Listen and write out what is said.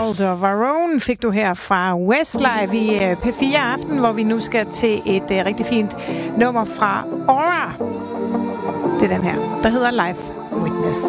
Child og Varone fik du her fra Westlife i P4 Aften, hvor vi nu skal til et rigtig fint nummer fra Aura. Det er den her, der hedder Life Witness.